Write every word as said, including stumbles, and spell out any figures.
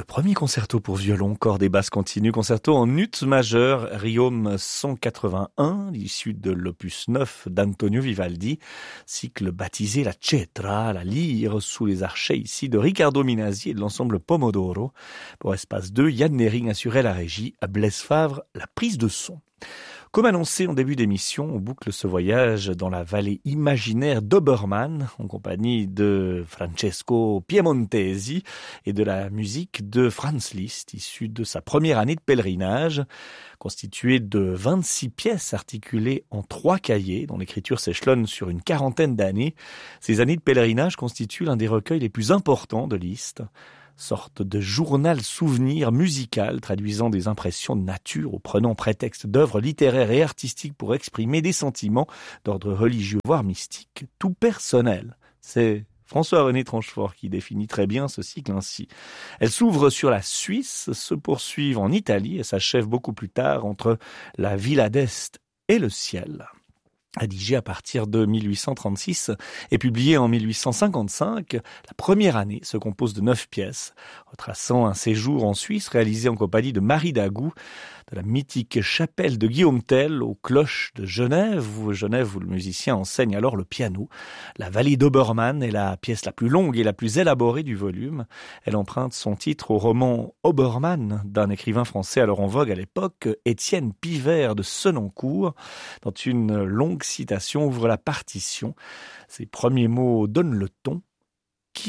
premier concerto pour violon, cordes et basses continues, concerto en ut majeur, Riom cent quatre-vingt-un, issu de l'opus neuf d'Antonio Vivaldi, cycle baptisé la Cetra, la lyre, sous les archets ici de Riccardo Minasi et de l'ensemble Pomodoro. Pour Espace deux, Yann Nering assurait la régie, à Blaise Favre, la prise de son. Comme annoncé en début d'émission, on boucle ce voyage dans la vallée imaginaire d'Obermann, en compagnie de Francesco Piemontesi et de la musique de Franz Liszt, issue de sa première année de pèlerinage, constituée de vingt-six pièces articulées en trois cahiers, dont l'écriture s'échelonne sur une quarantaine d'années. Ces années de pèlerinage constituent l'un des recueils les plus importants de Liszt, sorte de journal souvenir musical traduisant des impressions de nature ou prenant prétexte d'œuvres littéraires et artistiques pour exprimer des sentiments d'ordre religieux voire mystique, tout personnel. C'est François-René Tranchefort qui définit très bien ce cycle ainsi. Elle s'ouvre sur la Suisse, se poursuit en Italie et s'achève beaucoup plus tard entre la Villa d'Est et le ciel. Rédigé à partir de mille huit cent trente-six et publié en mille huit cent cinquante-cinq, la première année se compose de neuf pièces, retraçant un séjour en Suisse réalisé en compagnie de Marie Dagout, de la mythique chapelle de Guillaume Tell aux cloches de Genève, où Genève où le musicien enseigne alors le piano. La vallée d'Obermann est la pièce la plus longue et la plus élaborée du volume. Elle emprunte son titre au roman Obermann d'un écrivain français alors en vogue à l'époque, Étienne Pivert de Senancour, dont une longue citation ouvre la partition. Ses premiers mots donnent le ton. Qui suis-je ?